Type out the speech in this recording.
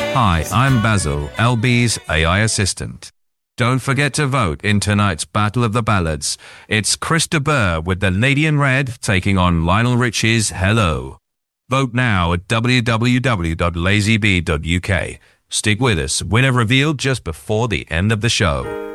Hi, I'm Basil, LB's AI assistant. Don't forget to vote in tonight's Battle of the Ballads. It's Chris de Burgh with the Lady in Red taking on Lionel Richie's Hello. Vote now at www.lazybee.uk. Stick with us. Winner revealed just before the end of the show.